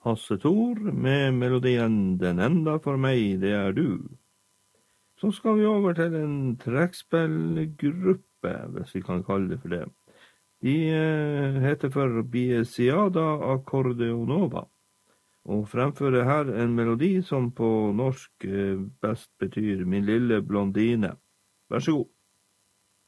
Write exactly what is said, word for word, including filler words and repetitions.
Hasse Thor med melodien Den enda for meg, det er du. Så skal vi over til en trekkspillgruppe, hvis vi kan kalle det for det. De eh, heter for Biesiada Accordeonova, og fremfører her en melodi som på norsk eh, best betyr Min lille blondine. Vær så god.